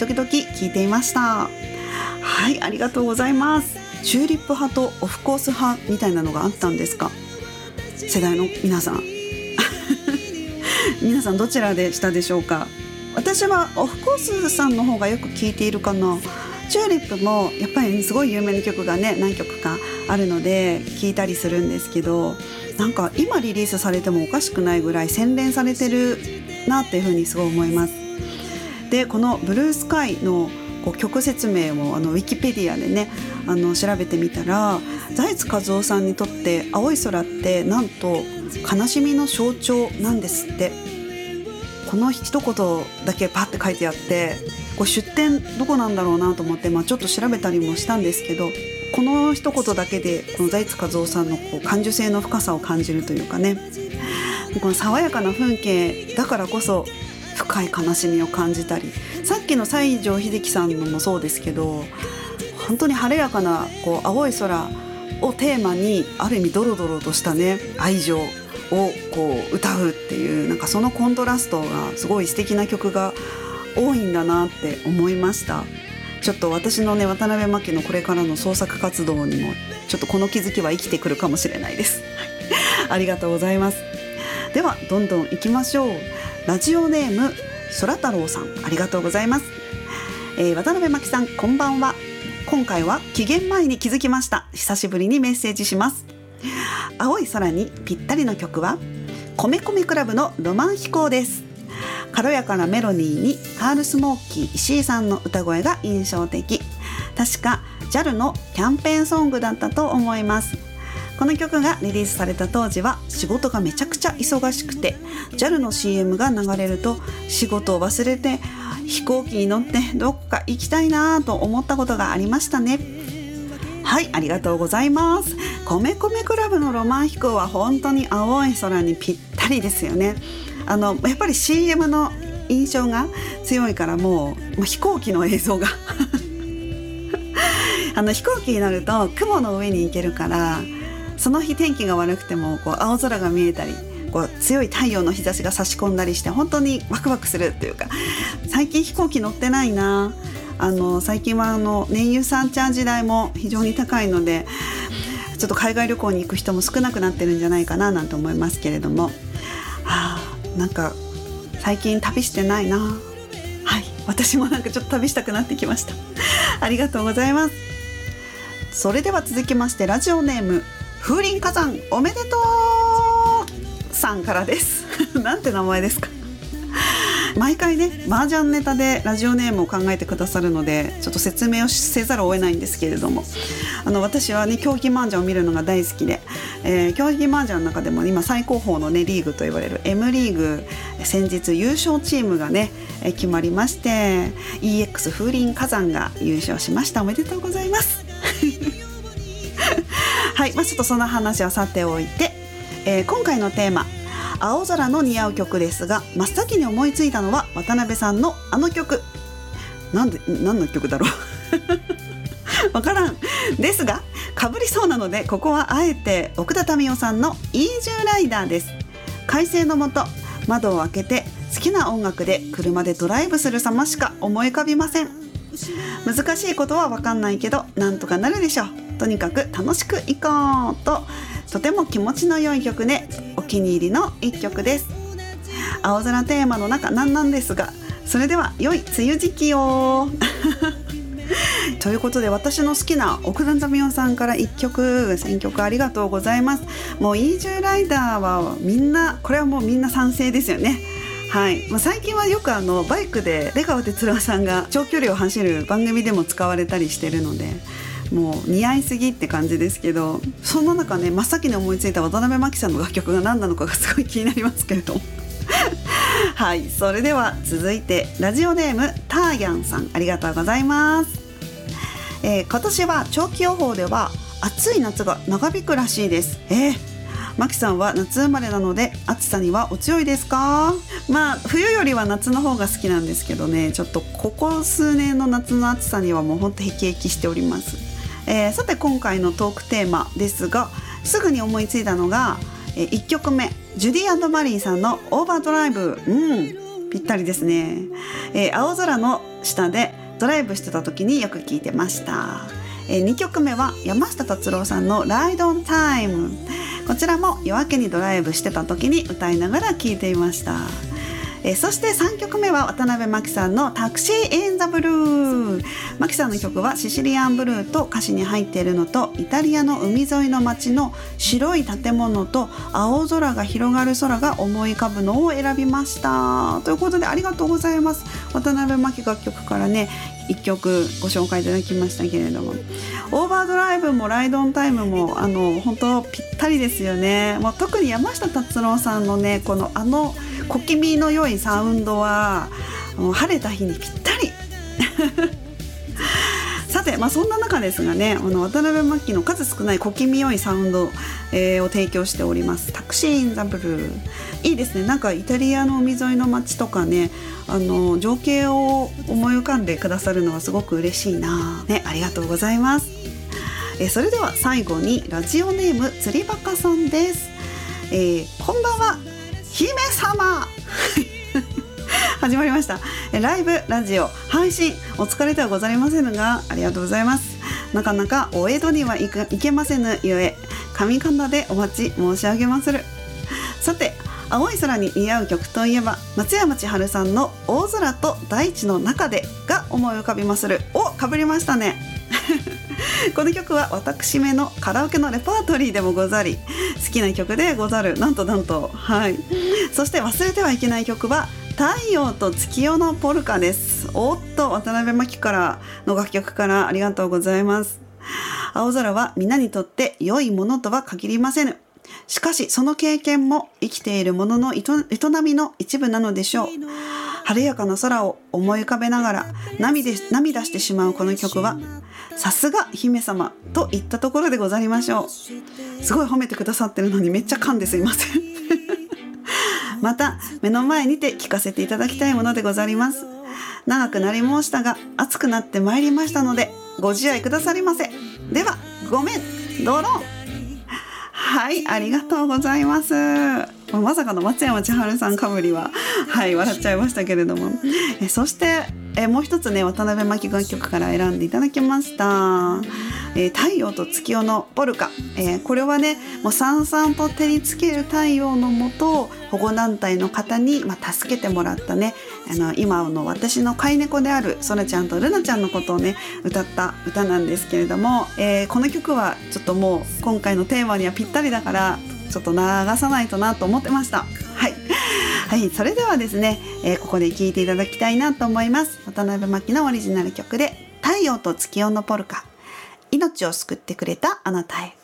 時々聞いていました。はい、ありがとうございます。チューリップ派とオフコース派みたいなのがあったんですか？世代の皆さん皆さんどちらでしたでしょうか？私はオフコースさんの方がよく聞いているかな。チューリップもやっぱりすごい有名な曲がね何曲かあるので聞いたりするんですけど、なんか今リリースされてもおかしくないぐらい洗練されてるなっていうふうにすごい思います。でこのブルースカイの曲説明をウィキペディアでね調べてみたら、財津和夫さんにとって青い空ってなんと悲しみの象徴なんですって。この一言だけパッて書いてあって、出典どこなんだろうなと思って、ちょっと調べたりもしたんですけど、この一言だけでこの財津和夫さんの感受性の深さを感じるというかね、この爽やかな風景だからこそ深い悲しみを感じたり、さっきの西城秀樹さんのもそうですけど、本当に晴れやかな青い空をテーマにある意味ドロドロとしたね愛情を歌うっていう、なんかそのコントラストがすごい素敵な曲が多いんだなって思いました。ちょっと私のね渡辺真希のこれからの創作活動にもちょっとこの気づきは生きてくるかもしれないですありがとうございます。ではどんどん行きましょう。ラジオネーム空太郎さん、ありがとうございます。渡辺真希さん、こんばんは。今回は期限前に気づきました。久しぶりにメッセージします。青い空にぴったりの曲は米米クラブのロマン飛行です。軽やかなメロディーにカールスモーキー石井さんの歌声が印象的。確か JAL のキャンペーンソングだったと思います。この曲がリリースされた当時は仕事がめちゃくちゃ忙しくて、 JAL の CM が流れると仕事を忘れて飛行機に乗ってどっか行きたいなと思ったことがありましたね。はい、ありがとうございます。米米クラブのロマン飛行は本当に青い空にぴったりですよね。やっぱり CM の印象が強いから、もう飛行機の映像が飛行機になると雲の上に行けるから、その日天気が悪くても青空が見えたり、強い太陽の日差しが差し込んだりして本当にワクワクするっていうか、最近飛行機乗ってないな。最近は燃油サーチャージ代も非常に高いので、ちょっと海外旅行に行く人も少なくなってるんじゃないかななんて思いますけれども、なんか最近旅してないな。はい、私もなんかちょっと旅したくなってきましたありがとうございます。それでは続きまして、ラジオネーム風林火山おめでとうさんからですなんて名前ですか。毎回ね麻雀ネタでラジオネームを考えてくださるので、ちょっと説明をせざるを得ないんですけれども、私はね競技麻雀を見るのが大好きで、競技麻雀の中でも今最高峰のねリーグと言われる M リーグ、先日優勝チームがね決まりまして、 EX 風林火山が優勝しました。おめでとうございますはい、ちょっとその話はさておいて、今回のテーマ青空の似合う曲ですが、真っ先に思いついたのは渡辺さんのあの曲。何の曲だろうわからんですが、被りそうなのでここはあえて奥田民生さんのイージューライダーです。快晴の下窓を開けて好きな音楽で車でドライブする様しか思い浮かびません。難しいことは分かんないけどなんとかなるでしょう。とにかく楽しくいこうとても気持ちの良い曲でお気に入りの一曲です。青空テーマの中なんですが、それでは良い梅雨時期をということで、私の好きな奥田民生さんから1曲選曲ありがとうございます。もうイージューライダーはみんな、これはもうみんな賛成ですよね。はい、最近はよくバイクで出川哲朗さんが長距離を走る番組でも使われたりしてるので、もう似合いすぎって感じですけど、そんな中ね真っ先に思いついた渡辺真希さんの楽曲が何なのかがすごい気になりますけれどもはい、それでは続いてラジオネームターヤンさん、ありがとうございます。今年は長期予報では暑い夏が長引くらしいです。真希さんは夏生まれなので暑さにはお強いですか？冬よりは夏の方が好きなんですけどね、ちょっとここ数年の夏の暑さにはもうほんとへきへきしております。さて今回のトークテーマですが、すぐに思いついたのが、1曲目ジュディ&マリーさんのオーバードライブ。 ぴったりですね。青空の下でドライブしてた時によく聞いてました。2曲目は山下達郎さんのライドオンタイム。こちらも夜明けにドライブしてた時に歌いながら聞いていました。そして3曲目は渡辺真希さんのタクシーインザブルー。真希さんの曲はシシリアンブルーと歌詞に入っているのと、イタリアの海沿いの街の白い建物と青空が広がる空が思い浮かぶのを選びました。ということでありがとうございます。渡辺真希楽曲からね1曲ご紹介いただきましたけれども、オーバードライブもライドオンタイムも本当ぴったりですよね。もう特に山下達郎さんのねこの小気味の良いサウンドはもう晴れた日にぴったりさて、そんな中ですがね、渡辺真希の数少ない小気味良いサウンド、を提供しておりますタクシーインザブルー。いいですね。なんかイタリアの海沿いの街とかね、情景を思い浮かんでくださるのはすごく嬉しいな、ね、ありがとうございます。それでは最後にラジオネーム釣りバカさんです。こんばんは姫様始まりました。ライブラジオ配信お疲れではございませんがありがとうございます。なかなかお江戸には行けませぬゆえ上神田でお待ち申し上げまする。さて、青い空に似合う曲といえば松山千春さんの大空と大地の中でが思い浮かびまする。かぶりましたねこの曲は私めのカラオケのレパートリーでもござり好きな曲でござる。なんとはい。そして忘れてはいけない曲は太陽と月夜のポルカです。渡辺真希からの楽曲からありがとうございます。青空は皆にとって良いものとは限りませぬ。しかしその経験も生きているものの営みの一部なのでしょう。晴れやかな空を思い浮かべながら涙してしまうこの曲はさすが姫様といったところでござりましょう。すごい褒めてくださってるのにめっちゃ噛んですいませんまた目の前にて聴かせていただきたいものでござります。長くなり申したが暑くなってまいりましたのでご自愛くださりませ。ではごめんドロン。はい、ありがとうございます。まさかの松山千春さんかぶりは笑っちゃいましたけれども、そしてもう一つね渡辺真希楽曲から選んでいただきました。太陽と月夜のポルカ。これはねもうさんさんと照りつける太陽の下保護団体の方に、助けてもらったね今の私の飼い猫であるソラちゃんとルナちゃんのことをね歌った歌なんですけれども、この曲はちょっともう今回のテーマにはぴったりだからちょっと流さないとなと思ってました。はい、それではですね、ここで聴いていただきたいなと思います。渡辺真希のオリジナル曲で太陽と月夜のポルカ。命を救ってくれたあなたへ。